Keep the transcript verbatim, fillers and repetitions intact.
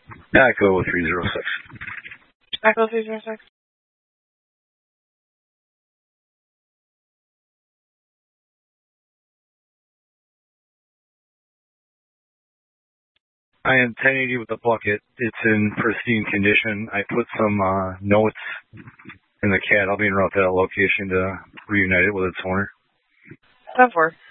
Echo three zero six. Echo three zero six. I am ten eighty with the bucket. It's in pristine condition. I put some uh, notes in the cat. I'll be en route to that location to reunite it with its owner. ten four.